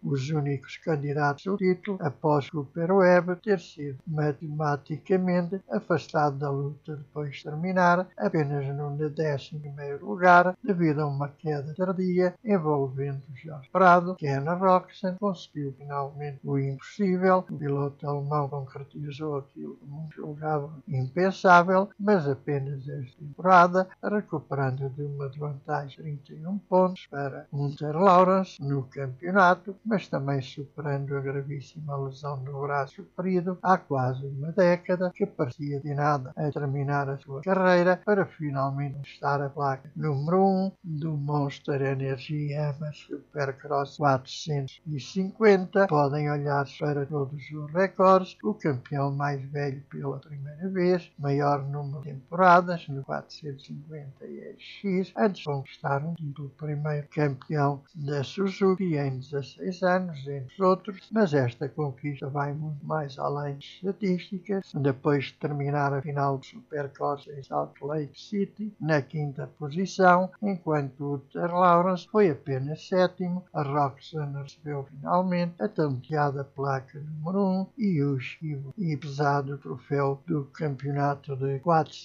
os únicos candidatos ao título, após Cooper Webb ter sido matematicamente afastado da luta depois de terminar apenas no 11º lugar devido a uma queda tardia envolvendo Jorge Prado. Ken Roczen conseguiu finalmente o impossível. O piloto alemão concretizou aquilo que muitos julgavam impensável, mas apenas esta temporada, recuperando de uma desvantagem de 31 pontos para Hunter Lawrence no campeonato, mas também superando a gravíssima lesão no braço sofrido há quase uma década, que parecia destinada a terminar a sua carreira para finalmente estar a placa número 1 do Monster Energy AMA Supercross 450. Podem olhar para todos os recordes. O campeão mais velho pela primeira vez, maior número de temporadas no 450X, antes de conquistar um título, primeiro campeão da Suzuki em 16 anos, entre outros, mas esta conquista vai muito mais além de estatísticas. Depois de terminar a final do Supercross em Salt Lake City, na 5ª posição, enquanto Hunter Lawrence foi apenas 7º, a Roczen recebeu finalmente a talenteada placa número 1 e o chivo e pesado troféu do campeonato de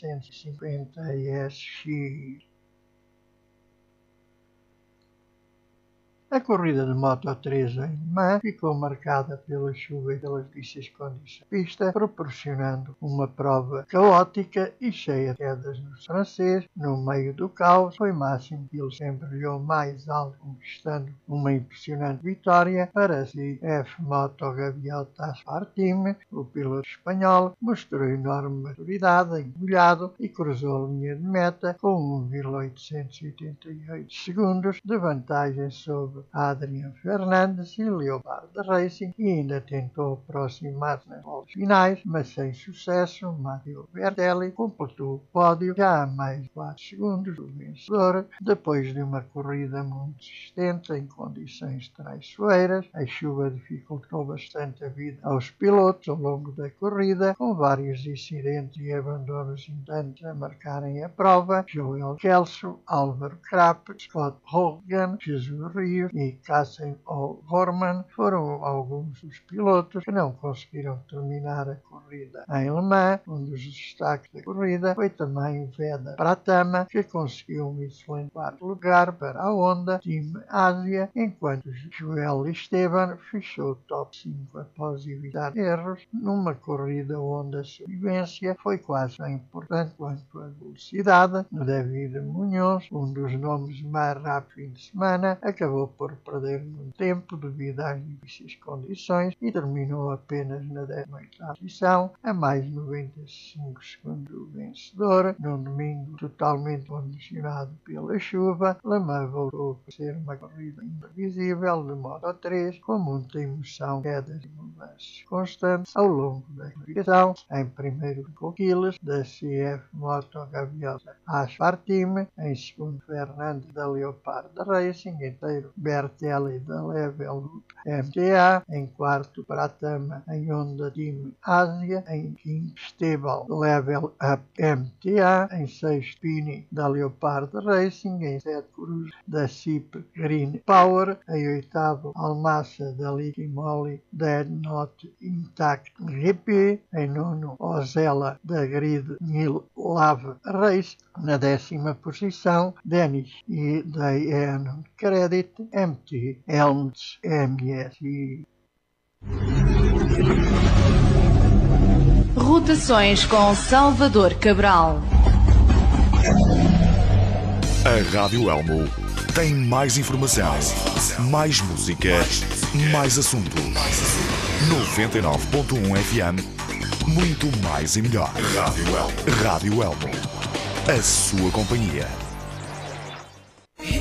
450SX. A corrida de Moto3 em Le Mans ficou marcada pela chuva e pelas difíceis condições de pista, proporcionando uma prova caótica e cheia de quedas nos franceses. No meio do caos, foi Máximo que ele sempre brilhou mais alto, conquistando uma impressionante vitória para a CF Moto Gaviota Aspar Team. O piloto espanhol mostrou enorme maturidade, engolhado, e cruzou a linha de meta com 1,888 segundos de vantagem sobre Adrian Fernandes e Leopard Racing, e ainda tentou aproximar-se nas voltas finais, mas sem sucesso. Matteo Bertelli completou o pódio já a mais de 4 segundos do vencedor, depois de uma corrida muito extensa em condições traiçoeiras. A chuva dificultou bastante a vida aos pilotos ao longo da corrida, com vários incidentes e abandonos intentos a marcarem a prova. Joel Kelso, Álvaro Krapp, Scott Hogan, Jesus Rios e Kassen O'Gorman foram alguns dos pilotos que não conseguiram terminar a corrida em Le Mans. Um dos destaques da corrida foi também o Veda Pratama, que conseguiu um excelente 4º lugar para a Honda Team Ásia, enquanto Joel Esteban fechou o top 5 após evitar erros. Numa corrida onde a sobrevivência foi quase tão importante quanto a velocidade, David Muñoz, um dos nomes mais rápidos do fim de semana, acabou por perder muito tempo devido às difíceis condições e terminou apenas na 18ª posição, a mais 95 segundos do vencedor. No domingo, totalmente condicionado pela chuva, Le Mans voltou a ser uma corrida imprevisível de Moto3, com muita emoção, quedas e mudanças constantes ao longo da classificação. Em primeiro ficou Quiles, da CF Moto Gaviota Aspar Team, em segundo Fernandes, da Leopard Racing, em terceiro Bertelli, da Level MTA, em quarto Pratama em Honda Team Ásia, em quinto Stable Level Up MTA, em sexto Pini, da Leopard Racing, em sétimo Cruz, da CIP Green Power, em oitavo Almassa, da Liqui Moly, da Not Intact GP, em nono Ozella, da Grid Nil Lave Race, na 10ª posição Dennis e da EN Credit MT Helmets MSI. Rotações com Salvador Cabral. A Rádio Elmo tem mais informação, mais música, mais assuntos. 99.1 FM, muito mais e melhor. Rádio Elmo, a sua companhia.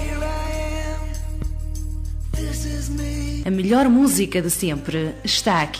A melhor música de sempre está aqui.